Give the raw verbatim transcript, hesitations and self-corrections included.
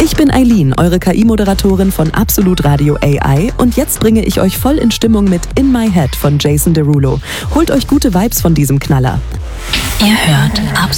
Ich bin Eileen, eure K I-Moderatorin von Absolut Radio A I und jetzt bringe ich euch voll in Stimmung mit In My Head von Jason Derulo. Holt euch gute Vibes von diesem Knaller. Ihr hört Absolut